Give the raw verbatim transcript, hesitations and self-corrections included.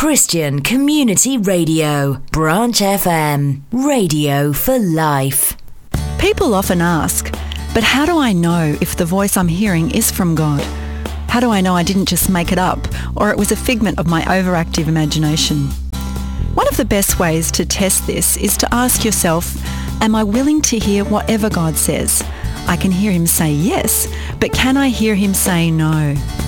Christian Community Radio, Branch F M, radio for life. People often ask, but how do I know if the voice I'm hearing is from God? How do I know I didn't just make it up, or it was a figment of my overactive imagination? One of the best ways to test this is to ask yourself, am I willing to hear whatever God says? I can hear him say yes, but can I hear him say no?